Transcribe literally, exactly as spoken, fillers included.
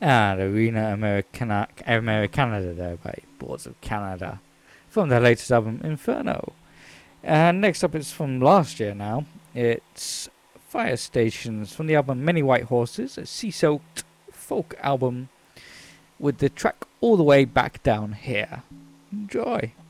And Arena Americana, Americana there by Boards of Canada from their latest album Inferno. And next up is from last year now. It's Fire Stations from the album Many White Horses, a sea-soaked folk album with the track All the Way Back Down Here. Enjoy.